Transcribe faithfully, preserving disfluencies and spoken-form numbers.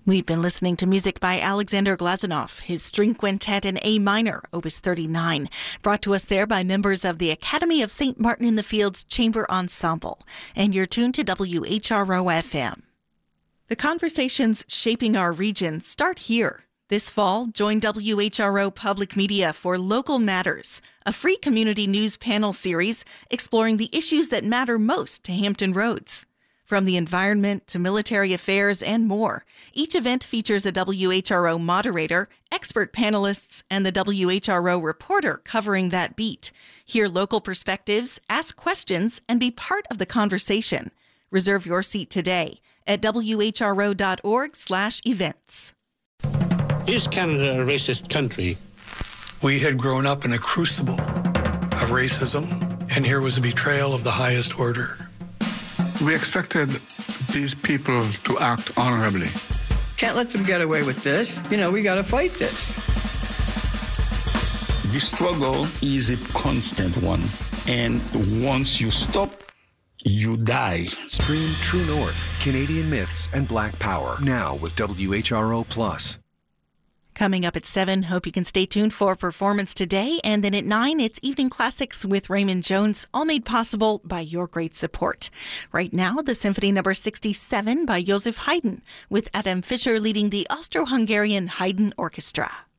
We've been listening to music by Alexander Glazunov, his string quintet in A minor, Opus thirty-nine, brought to us there by members of the Academy of Saint Martin in the Fields Chamber Ensemble. And you're tuned to W H R O F M. The conversations shaping our region start here. This fall, join W H R O Public Media for Local Matters, a free community news panel series exploring the issues that matter most to Hampton Roads. From the environment to military affairs and more, each event features a W H R O moderator, expert panelists, and the W H R O reporter covering that beat. Hear local perspectives, ask questions, and be part of the conversation. Reserve your seat today at W H R O dot org slash events. Is Canada a racist country? We had grown up in a crucible of racism, and here was a betrayal of the highest order. We expected these people to act honorably. Can't let them get away with this. You know, we got to fight this. The struggle is a constant one. And once you stop, you die. Stream True North, Canadian Myths, and Black Power, now with W H R O Plus. Coming up at seven, hope you can stay tuned for Performance Today. And then at nine, it's Evening Classics with Raymond Jones, all made possible by your great support. Right now, the Symphony Number sixty-seven by Joseph Haydn, with Adam Fischer leading the Austro-Hungarian Haydn Orchestra.